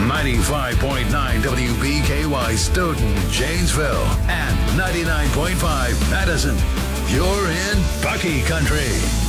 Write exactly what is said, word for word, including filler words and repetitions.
ninety-five point nine W B K Y Stoughton, Janesville, and ninety-nine point five Madison. You're in Bucky Country.